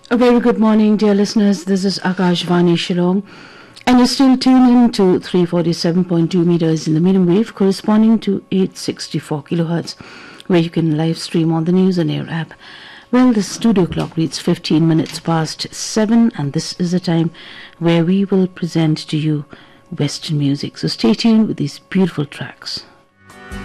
A very good morning, dear listeners. This is Akashvani Shillong, and you're still tuned in to 347.2 meters in the medium wave, corresponding to 864 kilohertz, where you can live stream on the News on Air app. Well, the studio clock reads 15 minutes past 7, and this is the time where we will present to you Western music. So stay tuned with these beautiful tracks.